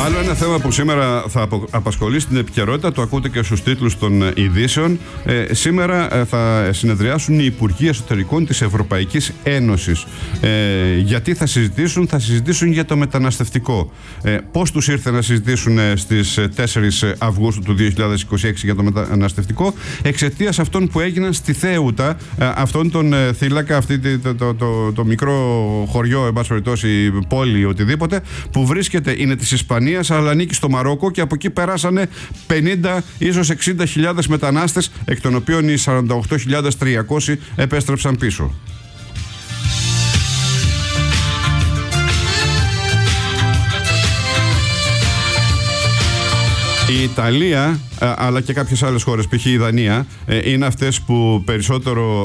Άλλο ένα θέμα που σήμερα θα απασχολεί στην επικαιρότητα, το ακούτε και στους τίτλους των ειδήσεων. Σήμερα θα συνεδριάσουν οι Υπουργοί Εσωτερικών της Ευρωπαϊκής Ένωσης. Γιατί θα συζητήσουν για το μεταναστευτικό. Πώς τους ήρθε να συζητήσουν στις 4 Αυγούστου του 2026 για το μεταναστευτικό? Εξαιτίας αυτών που έγιναν στη Θέουτα, αυτόν τον θύλακα, το μικρό χωριό, εν πάση περιπτώσει, πόλη, οτιδήποτε, που βρίσκεται, είναι της Ισπανίας, αλλά ανήκει στο Μαρόκο, και από εκεί περάσανε 50 ίσως 60.000 μετανάστες, εκ των οποίων οι 48.300 επέστρεψαν πίσω. Η Ιταλία, αλλά και κάποιες άλλες χώρες, π.χ. η Δανία, είναι αυτές που περισσότερο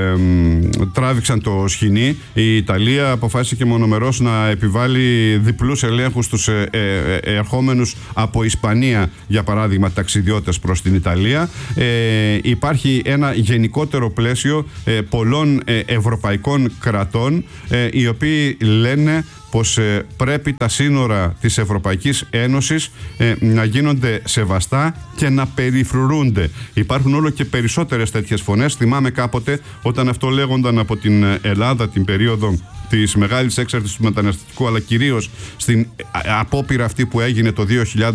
τράβηξαν το σκηνή. Η Ιταλία αποφάσισε και μονομερώς να επιβάλλει διπλούς ελέγχους στους ερχόμενους από Ισπανία, για παράδειγμα, ταξιδιώτες προς την Ιταλία. Υπάρχει ένα γενικότερο πλαίσιο πολλών ευρωπαϊκών κρατών, οι οποίοι λένε πως πρέπει τα σύνορα της Ευρωπαϊκής Ένωσης να γίνονται σεβαστά και να περιφρουρούνται. Υπάρχουν όλο και περισσότερες τέτοιες φωνές. Θυμάμαι κάποτε, όταν αυτό λέγονταν από την Ελλάδα την περίοδο της μεγάλης έξαρτησης του μεταναστευτικού, αλλά κυρίως στην απόπειρα αυτή που έγινε το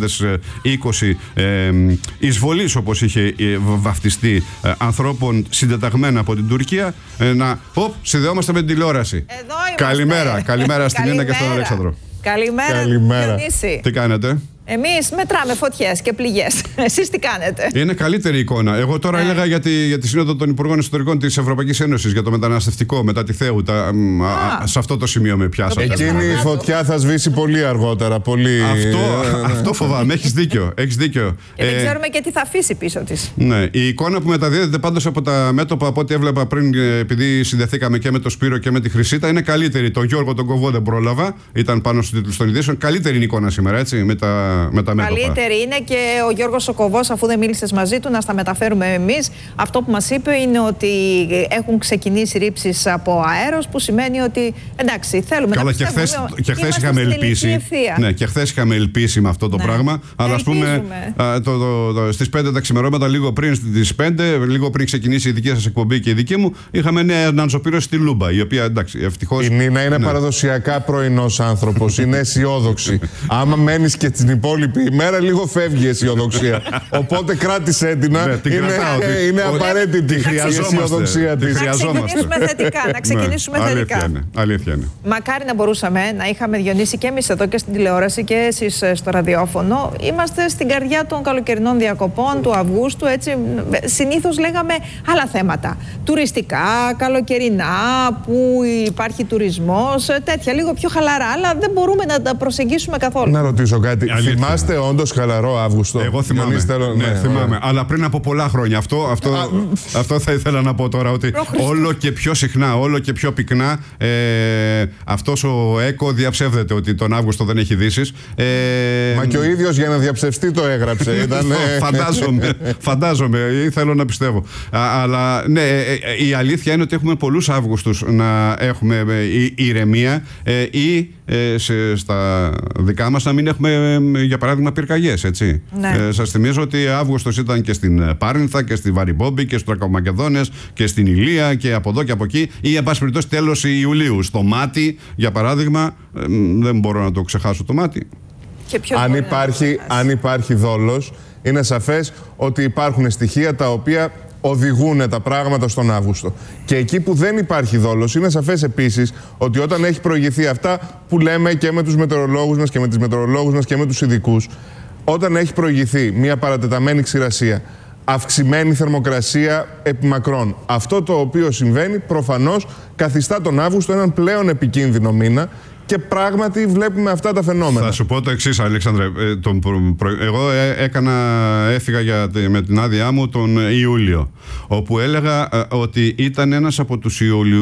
2020, εισβολής, όπως είχε βαφτιστεί, ανθρώπων συντεταγμένα από την Τουρκία, συνδεόμαστε με την τηλεόραση. Καλημέρα στην Νίνα και στον Αλέξανδρο. Καλημέρα. Τι κάνετε? Εμείς μετράμε φωτιές και πληγές. Εσείς τι κάνετε? Είναι καλύτερη εικόνα. Εγώ τώρα έλεγα για τη Σύνοδο των Υπουργών Εσωτερικών της Ευρωπαϊκής Ένωσης για το μεταναστευτικό μετά τη Θέουτα. Σε αυτό το σημείο με πιάσατε. Εκείνη η φωτιά θα σβήσει πολύ αργότερα. Αυτό φοβάμαι. Έχεις δίκιο. Και δεν ξέρουμε και τι θα αφήσει πίσω της. Ναι. Η εικόνα που μεταδίδεται πάντως από τα μέτωπα, από ό,τι έβλεπα πριν, επειδή συνδεθήκαμε και με τον Σπύρο και με τη Χρυσίτα, είναι καλύτερη. Τον Γιώργο τον Κοβό δεν πρόλαβα. Ήταν πάνω στους τίτλους των ειδήσεων. Καλύτερη είναι η εικόνα σήμερα, έτσι, με τα μέτωπα. Καλύτερη είναι, και ο Γιώργος ο Κοβός, αφού δεν μίλησες μαζί του, να στα μεταφέρουμε εμείς. Αυτό που μας είπε είναι ότι έχουν ξεκινήσει ρήψεις από αέρος, που σημαίνει ότι εντάξει, θέλουμε να πιστεύουμε. Και χθες είχαμε ελπίσει. Ναι, και χθες είχαμε ελπίσει με αυτό το πράγμα. Αλλά ας πούμε στις 5 τα ξημερώματα, λίγο πριν στις 5, λίγο πριν ξεκινήσει η δική σας εκπομπή και η δική μου, είχαμε νέα αναζωπήρωση στη Λούμπα, η οποία εντάξει, ευτυχώς. Η Νίνα είναι παραδοσιακά πρωινός άνθρωπος, είναι αισιόδοξη. Άμα μένεις και την υπόλοιπη ημέρα, λίγο φεύγει η αισιοδοξία. Οπότε κράτησέ την. Είναι απαραίτητη η αισιοδοξία της. Να ξεκινήσουμε θετικά. Αλήθεια είναι. Μακάρι να μπορούσαμε να είχαμε, Διονύση, και εμείς εδώ και στην τηλεόραση και εσείς στο ραδιόφωνο. Είμαστε στην καρδιά των καλοκαιρινών διακοπών του Αυγούστου. Έτσι, συνήθως λέγαμε άλλα θέματα. Τουριστικά, καλοκαιρινά, που υπάρχει τουρισμός, τέτοια λίγο πιο χαλαρά. Αλλά δεν μπορούμε να τα προσεγγίσουμε καθόλου. Να ρωτήσω κάτι. Θυμάστε όντως χαλαρό Αύγουστο? Εγώ θυμάμαι. Θυμάμαι. Αλλά πριν από πολλά χρόνια. Αυτό θα ήθελα να πω τώρα, ότι όλο και πιο συχνά, όλο και πιο πυκνά, αυτός ο ΕΚΟ διαψεύδεται ότι τον Αύγουστο δεν έχει ειδήσεις. Μα και ο ίδιος για να διαψευστεί το έγραψε. Φαντάζομαι, ή θέλω να πιστεύω. Αλλά ναι, η αλήθεια είναι ότι έχουμε πολλούς Αύγουστους να έχουμε ηρεμία, ή στα δικά μας να μην έχουμε, για παράδειγμα, πυρκαγιές, έτσι. Ναι. Σας θυμίζω ότι Αύγουστος ήταν και στην Πάρινθα και στη Βαριμπόμπη και στους Τρακομακεδόνες και στην Ηλία και από εδώ και από εκεί, ή εν πάση περιπτώσει τέλος Ιουλίου. Στο Μάτι, για παράδειγμα, δεν μπορώ να το ξεχάσω το Μάτι. Αν υπάρχει δόλος, είναι σαφές ότι υπάρχουν στοιχεία τα οποία οδηγούν τα πράγματα στον Αύγουστο. Και εκεί που δεν υπάρχει δόλος, είναι σαφές επίσης ότι όταν έχει προηγηθεί αυτά που λέμε και με τους μετεωρολόγους μας και με τις μετεωρολόγους μας και με τους ειδικούς, όταν έχει προηγηθεί μια παρατεταμένη ξηρασία, αυξημένη θερμοκρασία επιμακρών, αυτό το οποίο συμβαίνει προφανώς καθιστά τον Αύγουστο έναν πλέον επικίνδυνο μήνα. Και πράγματι βλέπουμε αυτά τα φαινόμενα. Θα σου πω το εξής, Αλέξανδρε. Εγώ έφυγα με την άδειά μου τον Ιούλιο, όπου έλεγα ότι ήταν ένας από τους Ιούλιους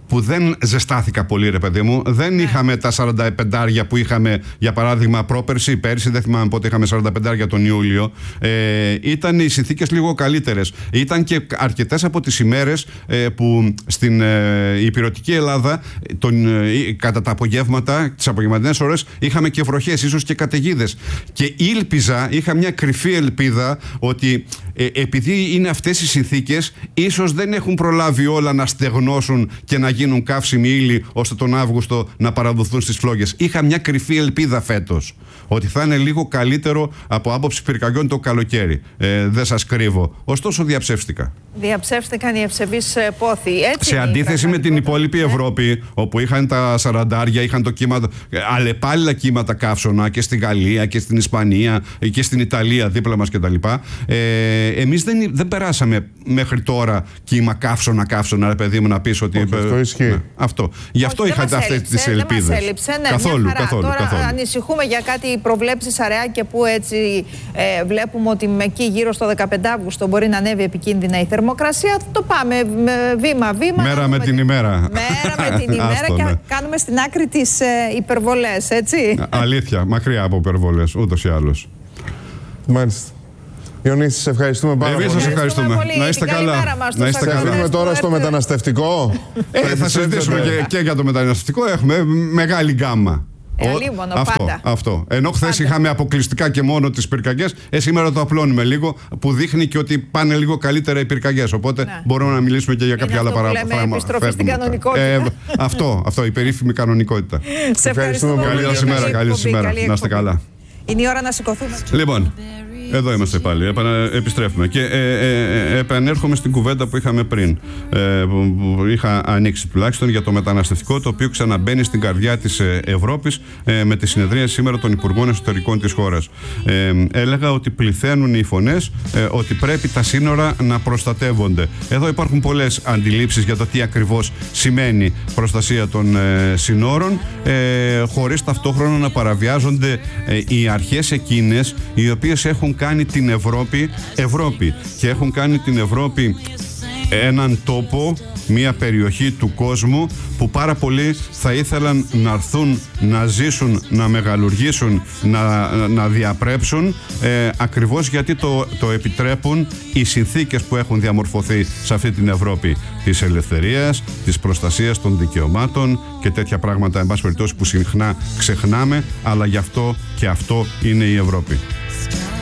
που δεν ζεστάθηκα πολύ, ρε παιδί μου. Δεν είχαμε τα 45 που είχαμε, για παράδειγμα, πρόπερση, πέρσι, δεν θυμάμαι πότε είχαμε 45 τον Ιούλιο. Ήταν οι συνθήκες λίγο καλύτερες. Ήταν και αρκετές από τις ημέρες που στην ηπειρωτική Ελλάδα κατά τα απογεύματα, τις απογευματινές ώρες, είχαμε και βροχές, ίσως και καταιγίδες. Και είχα μια κρυφή ελπίδα ότι επειδή είναι αυτές οι συνθήκες, ίσως δεν έχουν προλάβει όλα να στεγνώσουν και να γίνουν καύσιμοι ύλη, ώστε τον Αύγουστο να παραδοθούν στις φλόγες. Είχα μια κρυφή ελπίδα φέτος ότι θα είναι λίγο καλύτερο από άποψη πυρκαγιών το καλοκαίρι. Δεν σας κρύβω. Ωστόσο, διαψεύστηκα. Διαψεύστηκαν οι ευσεβείς πόθοι. Σε αντίθεση με την υπόλοιπη Ευρώπη, όπου είχαν τα 40, είχαν το κύμα, αλλεπάλληλα κύματα καύσωνα και στη Γαλλία και στην Ισπανία και στην Ιταλία δίπλα μας κτλ. Εμείς δεν περάσαμε μέχρι τώρα κύμα καύσωνα, ρε παιδί μου, να πεις ότι. Αυτό ισχύει. Ναι, αυτό. Γι' αυτό είχατε αυτές τις ελπίδες. Δεν μας έλειψε, ναι, καθόλου. Τώρα ανησυχούμε για κάτι προβλέψεις αραιά που έτσι βλέπουμε ότι εκεί γύρω στο 15 Αύγουστο μπορεί να ανέβει επικίνδυνα η θερμοκρασία. Το πάμε βήμα-βήμα. Μέρα με την ημέρα. Μέρα με την ημέρα και κάνουμε στην άκρη τις υπερβολές, έτσι. Αλήθεια, μακριά από υπερβολές, ούτως ή άλλως. Μάλιστα. Διονύση, σε ευχαριστούμε πάρα πολύ. Εμείς σας ευχαριστούμε. Να είστε καλά. Να είστε καλά. Φύγουμε τώρα στο μεταναστευτικό. Θα συζητήσουμε και για το μεταναστευτικό. Έχουμε μεγάλη γκάμα. Αυτό. Ενώ χθες είχαμε αποκλειστικά και μόνο τις πυρκαγιές, σήμερα το απλώνουμε λίγο, που δείχνει και ότι πάνε λίγο καλύτερα οι πυρκαγιές. Οπότε μπορούμε να μιλήσουμε και για κάποια άλλα παράδειγμα. Επιστροφή στην κανονικότητα. Αυτό, η περίφημη κανονικότητα. Σε ευχαριστούμε πολύ. Καλή σας ημέρα. Να είστε καλά. Είναι η ώρα να σηκωθούμε. Λοιπόν. Εδώ είμαστε πάλι, επιστρέφουμε και επανέρχομαι στην κουβέντα που είχαμε πριν, που είχα ανοίξει τουλάχιστον, για το μεταναστευτικό, το οποίο ξαναμπαίνει στην καρδιά της Ευρώπης με τη συνεδρία σήμερα των Υπουργών Εσωτερικών της χώρας. Έλεγα ότι πληθαίνουν οι φωνές ότι πρέπει τα σύνορα να προστατεύονται. Εδώ υπάρχουν πολλές αντιλήψεις για το τι ακριβώς σημαίνει προστασία των συνόρων, χωρίς ταυτόχρονα να παραβιάζονται οι αρχές εκείνες οι οποίες έχουν κάνει την Ευρώπη και έχουν κάνει την Ευρώπη έναν τόπο, μια περιοχή του κόσμου που πάρα πολλοί θα ήθελαν να έρθουν, να ζήσουν, να μεγαλουργήσουν, να διαπρέψουν, ακριβώς γιατί το επιτρέπουν οι συνθήκες που έχουν διαμορφωθεί σε αυτή την Ευρώπη της ελευθερίας, της προστασίας των δικαιωμάτων και τέτοια πράγματα, εν πάση περιπτώσει, που συχνά ξεχνάμε, αλλά γι' αυτό και αυτό είναι η Ευρώπη.